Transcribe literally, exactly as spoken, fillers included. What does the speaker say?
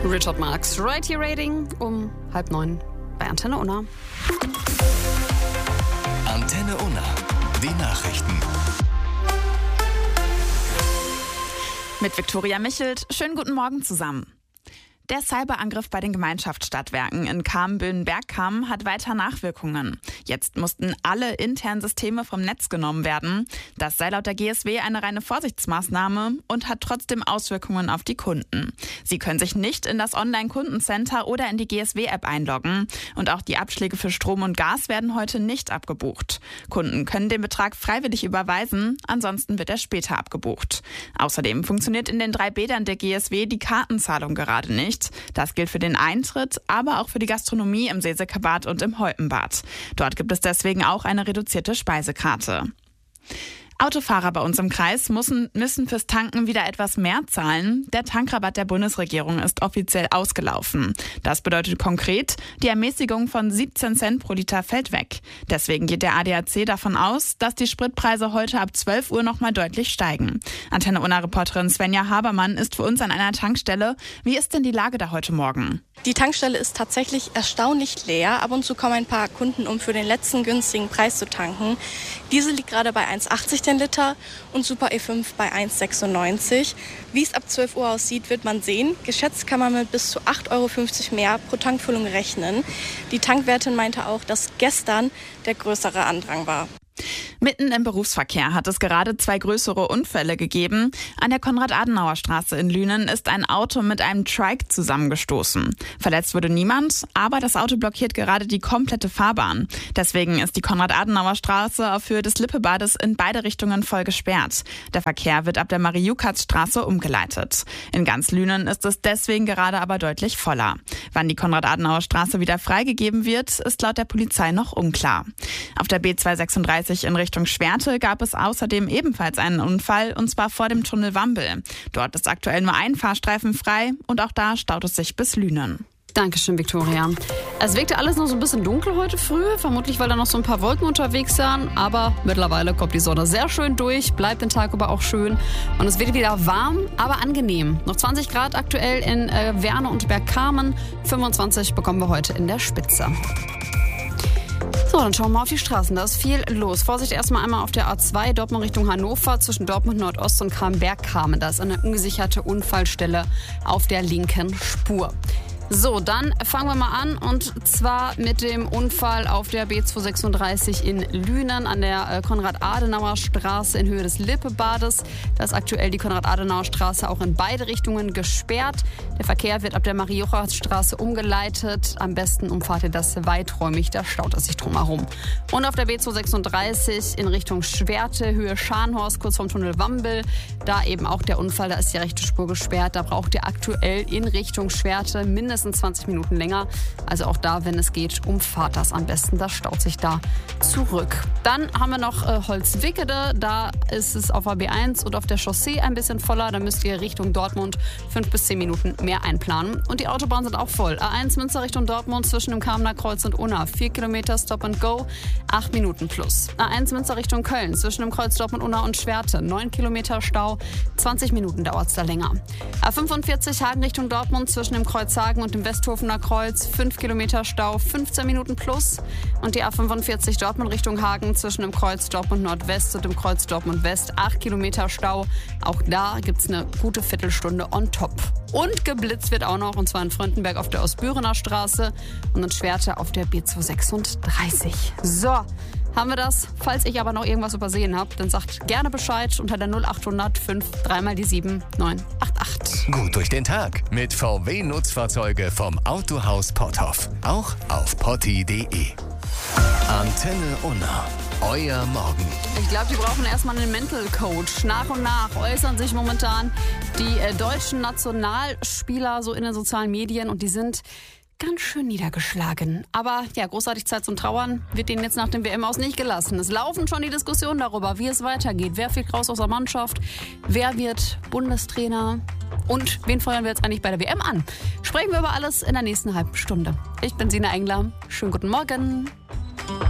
Richard Marx, Right Here Rating um halb neun bei Antenne Unna. Antenne Unna, die Nachrichten. Mit Viktoria Michelt. Schönen guten Morgen zusammen. Der Cyberangriff bei den Gemeinschaftsstadtwerken in Kam-Böhnen-Bergkam hat weiter Nachwirkungen. Jetzt mussten alle internen Systeme vom Netz genommen werden. Das sei laut der G S W eine reine Vorsichtsmaßnahme und hat trotzdem Auswirkungen auf die Kunden. Sie können sich nicht in das Online-Kundencenter oder in die G S W-App einloggen. Und auch die Abschläge für Strom und Gas werden heute nicht abgebucht. Kunden können den Betrag freiwillig überweisen, ansonsten wird er später abgebucht. Außerdem funktioniert in den drei Bädern der G S W die Kartenzahlung gerade nicht. Das gilt für den Eintritt, aber auch für die Gastronomie im Seesecker-Bad und im Holpenbad. Dort gibt es deswegen auch eine reduzierte Speisekarte. Autofahrer bei uns im Kreis müssen, müssen fürs Tanken wieder etwas mehr zahlen. Der Tankrabatt der Bundesregierung ist offiziell ausgelaufen. Das bedeutet konkret, die Ermäßigung von siebzehn Cent pro Liter fällt weg. Deswegen geht der A D A C davon aus, dass die Spritpreise heute ab zwölf Uhr noch mal deutlich steigen. Antenne Unna-Reporterin Svenja Habermann ist für uns an einer Tankstelle. Wie ist denn die Lage da heute Morgen? Die Tankstelle ist tatsächlich erstaunlich leer. Ab und zu kommen ein paar Kunden, um für den letzten günstigen Preis zu tanken. Diesel liegt gerade bei eins achtzig den Liter und Super E fünf bei eins sechsundneunzig. Wie es ab zwölf Uhr aussieht, wird man sehen. Geschätzt kann man mit bis zu acht Euro fünfzig mehr pro Tankfüllung rechnen. Die Tankwärtin meinte auch, dass gestern der größere Andrang war. Mitten im Berufsverkehr hat es gerade zwei größere Unfälle gegeben. An der Konrad-Adenauer-Straße in Lünen ist ein Auto mit einem Trike zusammengestoßen. Verletzt wurde niemand, aber das Auto blockiert gerade die komplette Fahrbahn. Deswegen ist die Konrad-Adenauer-Straße auf Höhe des Lippebades in beide Richtungen voll gesperrt. Der Verkehr wird ab der Marie-Juchatz-Straße umgeleitet. In ganz Lünen ist es deswegen gerade aber deutlich voller. Wann die Konrad-Adenauer-Straße wieder freigegeben wird, ist laut der Polizei noch unklar. Auf der B zweihundertsechsunddreißig in Richtung Schwerte gab es außerdem ebenfalls einen Unfall, und zwar vor dem Tunnel Wambel. Dort ist aktuell nur ein Fahrstreifen frei und auch da staut es sich bis Lünen. Dankeschön, Viktoria. Es wirkte alles noch so ein bisschen dunkel heute früh, vermutlich weil da noch so ein paar Wolken unterwegs waren, aber mittlerweile kommt die Sonne sehr schön durch, bleibt den Tag über auch schön und es wird wieder warm, aber angenehm. Noch zwanzig Grad aktuell in äh, Werne und Bergkamen, fünfundzwanzig bekommen wir heute in der Spitze. So, dann schauen wir mal auf die Straßen. Da ist viel los. Vorsicht erstmal einmal auf der A zwei, Dortmund Richtung Hannover, zwischen Dortmund Nordost und Kam-Bergkam. Da ist eine ungesicherte Unfallstelle auf der linken Spur. So, dann fangen wir mal an und zwar mit dem Unfall auf der B zweihundertsechsunddreißig in Lünen an der Konrad-Adenauer-Straße in Höhe des Lippebades. Da ist aktuell die Konrad-Adenauer-Straße auch in beide Richtungen gesperrt. Der Verkehr wird ab der Marie-Juchatz-Straße umgeleitet. Am besten umfahrt ihr das weiträumig, da staut es sich drum herum. Und auf der B zweihundertsechsunddreißig in Richtung Schwerte, Höhe Scharnhorst, kurz vom Tunnel Wambel. Da eben auch der Unfall, da ist die rechte Spur gesperrt. Da braucht ihr aktuell in Richtung Schwerte mindestens zwanzig Minuten länger. Also auch da, wenn es geht, umfahrt das am besten. Das staut sich da zurück. Dann haben wir noch äh, Holzwickede. Da ist es auf der B eins und auf der Chaussee ein bisschen voller. Da müsst ihr Richtung Dortmund fünf bis zehn Minuten mehr einplanen. Und die Autobahnen sind auch voll. A eins Münster Richtung Dortmund zwischen dem Kamener Kreuz und Unna. vier Kilometer Stop and Go, acht Minuten plus. A eins Münster Richtung Köln zwischen dem Kreuz Dortmund, Unna und Schwerte. neun Kilometer Stau, zwanzig Minuten dauert es da länger. A fünfundvierzig Hagen Richtung Dortmund zwischen dem Kreuz Hagen und dem Westhofener Kreuz, fünf Kilometer Stau, fünfzehn Minuten plus. Und die A fünfundvierzig Dortmund Richtung Hagen zwischen dem Kreuz Dortmund Nordwest und dem Kreuz Dortmund West, acht Kilometer Stau. Auch da gibt es eine gute Viertelstunde on top. Und geblitzt wird auch noch, und zwar in Fröndenberg auf der Ostbürener Straße und in Schwerte auf der B zweihundertsechsunddreißig. So, haben wir das. Falls ich aber noch irgendwas übersehen habe, dann sagt gerne Bescheid unter der null achthundert fünf dreimal die sieben neun acht acht. Gut durch den Tag mit V W-Nutzfahrzeuge vom Autohaus Potthoff. Auch auf potti punkt de. Antenne Unna. Euer Morgen. Ich glaube, die brauchen erstmal einen Mental Coach. Nach und nach äußern sich momentan die äh, deutschen Nationalspieler so in den sozialen Medien und die sind ganz schön niedergeschlagen. Aber ja, großartig Zeit zum Trauern wird denen jetzt nach dem W M-Aus nicht gelassen. Es laufen schon die Diskussionen darüber, wie es weitergeht. Wer fliegt raus aus der Mannschaft? Wer wird Bundestrainer? Und wen feuern wir jetzt eigentlich bei der W M an? Sprechen wir über alles in der nächsten halben Stunde. Ich bin Sina Engler. Schönen guten Morgen.